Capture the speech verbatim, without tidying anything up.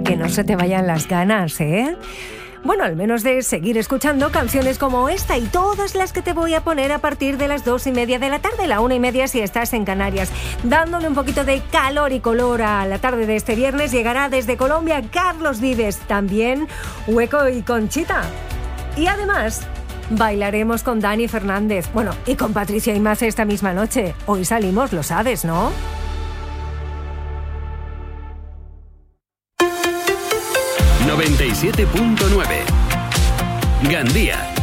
que no se te vayan las ganas, ¿eh? Bueno, al menos de seguir escuchando canciones como esta y todas las que te voy a poner a partir de las dos y media de la tarde, la una y media si estás en Canarias. Dándole un poquito de calor y color a la tarde de este viernes, llegará desde Colombia Carlos Vives, también Hueco y Conchita. Y además, bailaremos con Dani Fernández, bueno, y con Patricia Imaz esta misma noche. Hoy salimos, lo sabes, ¿no? noventa y siete punto nueve Gandía.